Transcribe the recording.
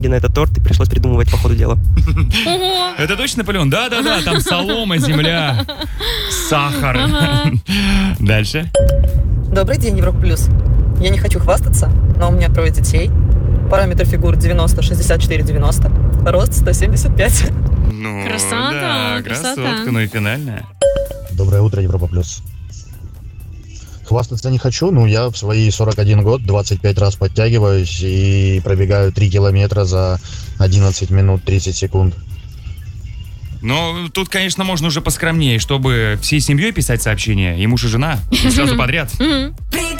на этот торт, и пришлось придумывать по ходу дела. Это точно Наполеон? Да, там солома, земля, сахар. Дальше. Добрый день, Европа Плюс. Я не хочу хвастаться, но у меня 3 детей. Параметр фигур 90, 64, 90. Рост 175. Ну, Красота, да, красота. красотка, ну и финальная. Доброе утро, Европа Плюс. Хвастаться не хочу, но я в свои 41 год 25 раз подтягиваюсь и пробегаю 3 километра за 11 минут 30 секунд. Ну, тут, конечно, можно уже поскромнее, чтобы всей семьей писать сообщения, и муж, и жена, и сразу подряд.